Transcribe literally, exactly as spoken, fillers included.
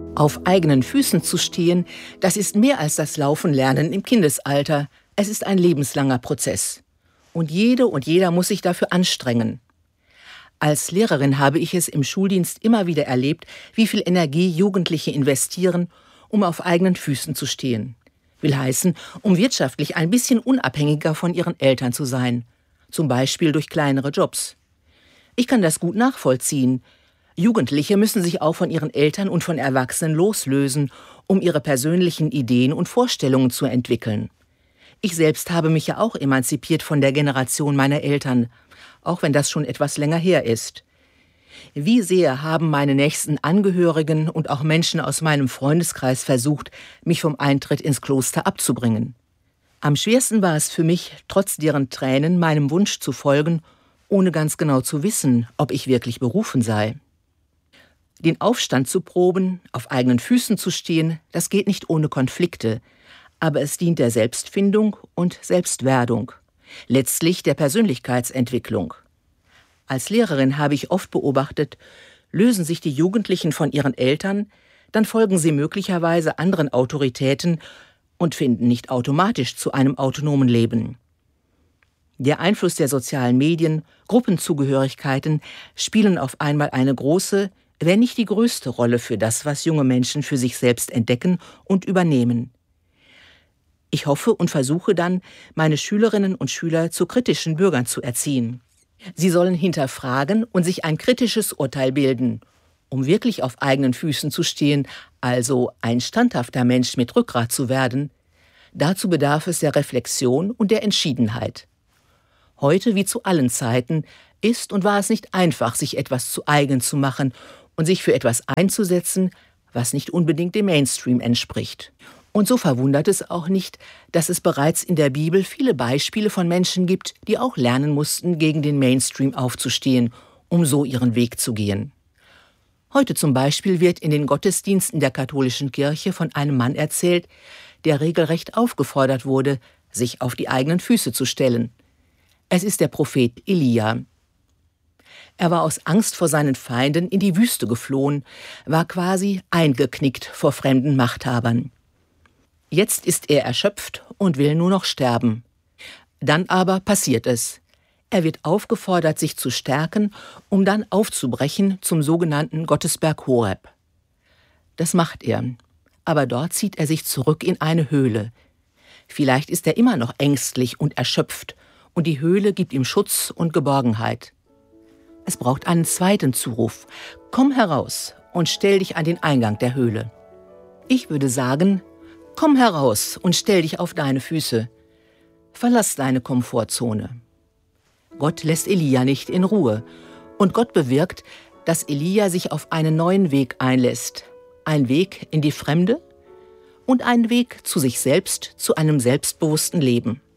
Auf eigenen Füßen zu stehen, das ist mehr als das Laufen lernen im Kindesalter. Es ist ein lebenslanger Prozess. Und jede und jeder muss sich dafür anstrengen. Als Lehrerin habe ich es im Schuldienst immer wieder erlebt, wie viel Energie Jugendliche investieren, um auf eigenen Füßen zu stehen. Will heißen, um wirtschaftlich ein bisschen unabhängiger von ihren Eltern zu sein. Zum Beispiel durch kleinere Jobs. Ich kann das gut nachvollziehen. Jugendliche müssen sich auch von ihren Eltern und von Erwachsenen loslösen, um ihre persönlichen Ideen und Vorstellungen zu entwickeln. Ich selbst habe mich ja auch emanzipiert von der Generation meiner Eltern, auch wenn das schon etwas länger her ist. Wie sehr haben meine nächsten Angehörigen und auch Menschen aus meinem Freundeskreis versucht, mich vom Eintritt ins Kloster abzubringen. Am schwersten war es für mich, trotz deren Tränen meinem Wunsch zu folgen, ohne ganz genau zu wissen, ob ich wirklich berufen sei. Den Aufstand zu proben, auf eigenen Füßen zu stehen, das geht nicht ohne Konflikte, aber es dient der Selbstfindung und Selbstwerdung, letztlich der Persönlichkeitsentwicklung. Als Lehrerin habe ich oft beobachtet, lösen sich die Jugendlichen von ihren Eltern, dann folgen sie möglicherweise anderen Autoritäten und finden nicht automatisch zu einem autonomen Leben. Der Einfluss der sozialen Medien, Gruppenzugehörigkeiten spielen auf einmal eine große, wenn nicht die größte Rolle für das, was junge Menschen für sich selbst entdecken und übernehmen. Ich hoffe und versuche dann, meine Schülerinnen und Schüler zu kritischen Bürgern zu erziehen. Sie sollen hinterfragen und sich ein kritisches Urteil bilden, um wirklich auf eigenen Füßen zu stehen, also ein standhafter Mensch mit Rückgrat zu werden. Dazu bedarf es der Reflexion und der Entschiedenheit. Heute wie zu allen Zeiten ist und war es nicht einfach, sich etwas zu eigen zu machen und sich für etwas einzusetzen, was nicht unbedingt dem Mainstream entspricht. Und so verwundert es auch nicht, dass es bereits in der Bibel viele Beispiele von Menschen gibt, die auch lernen mussten, gegen den Mainstream aufzustehen, um so ihren Weg zu gehen. Heute zum Beispiel wird in den Gottesdiensten der katholischen Kirche von einem Mann erzählt, der regelrecht aufgefordert wurde, sich auf die eigenen Füße zu stellen. Es ist der Prophet Elia. Er war aus Angst vor seinen Feinden in die Wüste geflohen, war quasi eingeknickt vor fremden Machthabern. Jetzt ist er erschöpft und will nur noch sterben. Dann aber passiert es. Er wird aufgefordert, sich zu stärken, um dann aufzubrechen zum sogenannten Gottesberg Horeb. Das macht er, aber dort zieht er sich zurück in eine Höhle. Vielleicht ist er immer noch ängstlich und erschöpft, und die Höhle gibt ihm Schutz und Geborgenheit. Es braucht einen zweiten Zuruf. Komm heraus und stell dich an den Eingang der Höhle. Ich würde sagen, komm heraus und stell dich auf deine Füße. Verlass deine Komfortzone. Gott lässt Elia nicht in Ruhe. Und Gott bewirkt, dass Elia sich auf einen neuen Weg einlässt. Ein Weg in die Fremde und ein Weg zu sich selbst, zu einem selbstbewussten Leben.